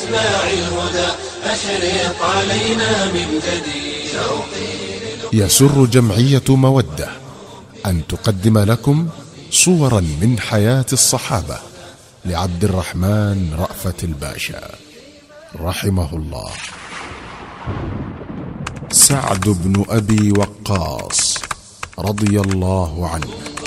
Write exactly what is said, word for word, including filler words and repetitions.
أتباع الهدى أشرق علينا من جديد. يسر جمعية مودة أن تقدم لكم صورا من حياة الصحابة لعبد الرحمن رأفت الباشا رحمه الله. سعد بن أبي وقاص رضي الله عنه